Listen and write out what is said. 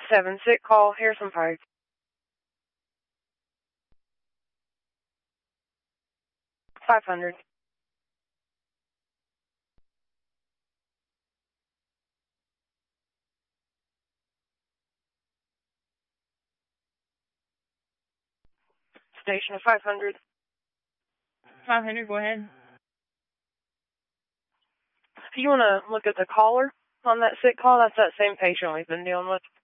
7, sick call, Harrison Pike. $500. Station of 500. 500, go ahead. If you want to look at the caller on that sick call, that's that same patient we've been dealing with.